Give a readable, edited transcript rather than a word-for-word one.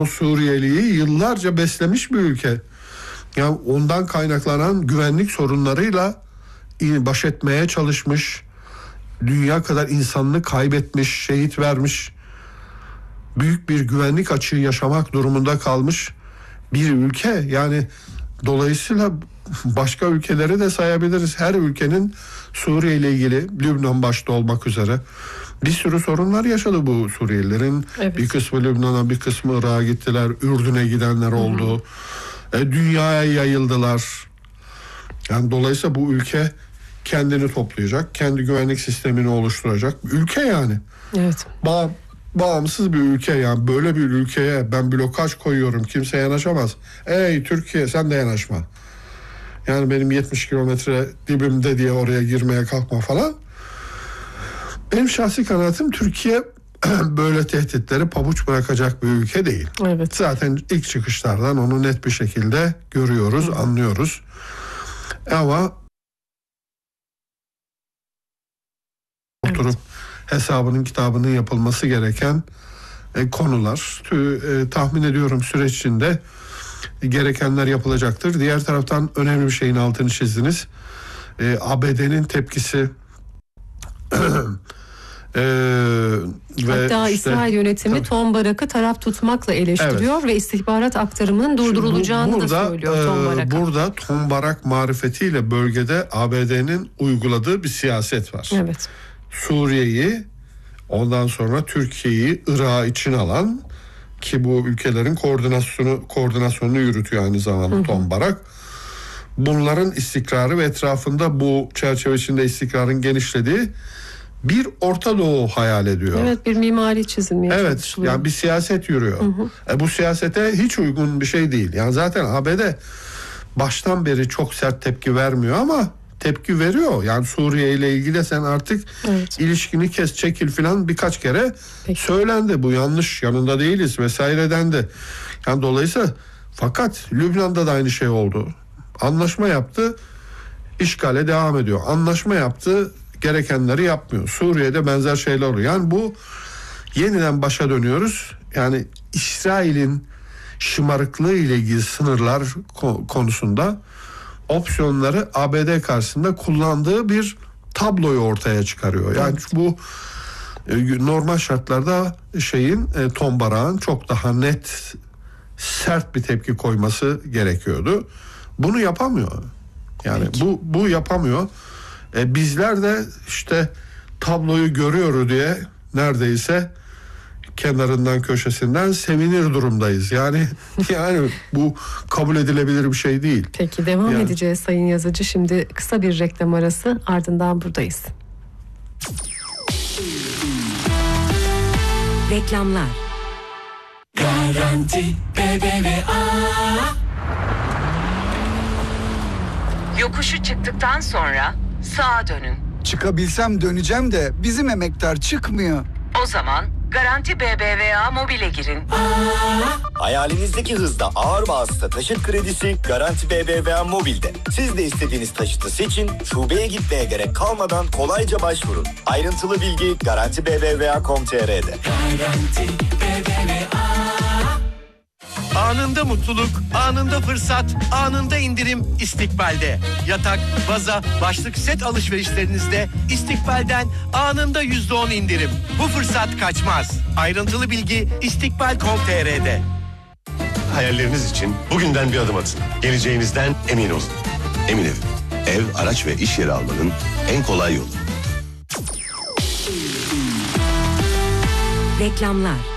O Suriyeliyi yıllarca beslemiş bir ülke. Yani ondan kaynaklanan güvenlik sorunlarıyla baş etmeye çalışmış. Dünya kadar insanını kaybetmiş, şehit vermiş. Büyük bir güvenlik açığı yaşamak durumunda kalmış bir ülke. Yani dolayısıyla başka ülkeleri de sayabiliriz. Her ülkenin Suriye ile ilgili, Lübnan başta olmak üzere bir sürü sorunlar yaşadı bu Suriyelilerin. Evet. Bir kısmı Lübnan'a, bir kısmı Irak'a gittiler. Ürdün'e gidenler oldu. Dünyaya yayıldılar. Yani dolayısıyla bu ülke kendini toplayacak, kendi güvenlik sistemini oluşturacak. Ülke yani. Evet. Bağımsız bir ülke yani. Böyle bir ülkeye ben blokaj koyuyorum, kimse yanaşamaz. Ey Türkiye, sen de yanaşma. Yani benim 70 kilometre dibimde diye oraya girmeye kalkma falan. Benim şahsi kanaatim, Türkiye böyle tehditleri pabuç bırakacak bir ülke değil. Evet. Zaten ilk çıkışlardan onu net bir şekilde görüyoruz, anlıyoruz. Ama oturup hesabının kitabının yapılması gereken konular. Tahmin ediyorum süreç içinde gerekenler yapılacaktır. Diğer taraftan önemli bir şeyin altını çizdiniz. ABD'nin tepkisi hatta işte, İsrail yönetimi tabii, Tom Barak'ı taraf tutmakla eleştiriyor, evet, ve istihbarat aktarımının durdurulacağını da söylüyor Tom Barak'a. Burada Tom Barak marifetiyle bölgede ABD'nin uyguladığı bir siyaset var. Evet. Suriye'yi, ondan sonra Türkiye'yi, Irak'ı için alan, ki bu ülkelerin koordinasyonunu yürütüyor aynı zamanda Tom Barak. Bunların istikrarı ve etrafında bu çerçeve içinde istikrarın genişlediği bir Orta Doğu hayal ediyor. Evet, bir mimari çizilmeye çalışılıyor. Evet, yani bir siyaset yürüyor. Bu siyasete hiç uygun bir şey değil. Yani zaten ABD baştan beri çok sert tepki vermiyor ama tepki veriyor. Yani Suriye ile ilgili sen artık, evet, ilişkini kes, çekil falan birkaç kere söylendi. Bu yanlış, yanında değiliz vesaire dendi. Yani dolayısıyla, fakat Lübnan'da da aynı şey oldu. Anlaşma yaptı, işgale devam ediyor. Anlaşma yaptı, gerekenleri yapmıyor. Suriye'de benzer şeyler oluyor. Yani bu yeniden başa dönüyoruz. Yani İsrail'in şımarıklığı ile ilgili sınırlar konusunda opsiyonları ABD karşısında kullandığı bir tabloyu ortaya çıkarıyor. Yani bu normal şartlarda Tom Barak'ın çok daha net, sert bir tepki koyması gerekiyordu. Bunu yapamıyor. Yani bu yapamıyor. Bizler de işte tabloyu görüyoruz diye neredeyse kenarından, köşesinden sevinir durumdayız. Yani bu kabul edilebilir bir şey değil. Peki, devam edeceğiz Sayın Yazıcı. Şimdi kısa bir reklam arası, ardından buradayız. Reklamlar. Garanti BBVA. Yokuşu çıktıktan sonra sağa dönün. Çıkabilsem döneceğim de bizim emektar çıkmıyor. O zaman Garanti BBVA Mobil'e girin. Hayalinizdeki hızda ağır vasıta taşıt kredisi Garanti BBVA Mobil'de. Siz de istediğiniz taşıtı seçin, şubeye gitmeye gerek kalmadan kolayca başvurun. Ayrıntılı bilgi garantibbva.com.tr'de. Garanti BBVA. Anında mutluluk, anında fırsat, anında indirim İstikbal'de. Yatak, baza, başlık set alışverişlerinizde İstikbal'den anında %10 indirim. Bu fırsat kaçmaz. Ayrıntılı bilgi istikbal.com.tr'de. Hayalleriniz için bugünden bir adım atın. Geleceğinizden emin olun. Emin Ev. Ev, araç ve iş yeri almanın en kolay yolu. Reklamlar.